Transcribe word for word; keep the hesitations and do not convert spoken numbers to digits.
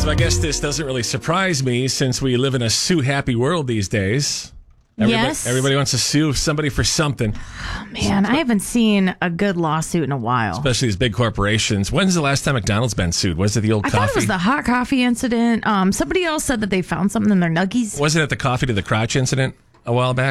So I guess this doesn't really surprise me since we live in a sue-happy world these days. Everybody, yes. Everybody wants to sue somebody for something. Oh, man, I haven't seen a good lawsuit in a while. Especially these big corporations. When's the last time McDonald's been sued? Was it the old I coffee? thought it was the hot coffee incident. Um, somebody else said that they found something in their nuggies. Wasn't it the coffee to the crotch incident a while back?